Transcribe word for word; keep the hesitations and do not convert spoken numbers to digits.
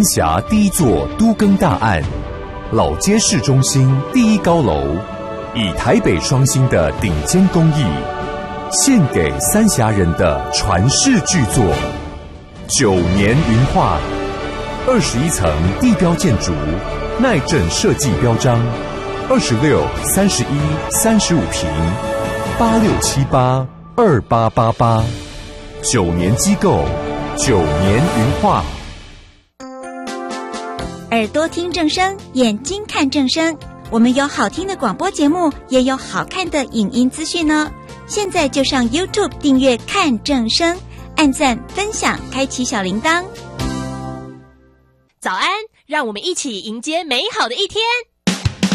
辖第一座都更大案，老街市中心第一高楼，以台北双星的顶尖工艺，献给三峡人的传世巨作九年云画，二十一层地标建筑，耐震设计标章，二十六、三十一、三十五平，八六七八二八八八，九年机构，九年云画。 耳朵听正声，眼睛看正声。我们有好听的广播节目，也有好看的影音资讯哦。现在就上 YouTube 订阅看正声，按赞、分享，开启小铃铛。 早安，让我们一起迎接美好的一天。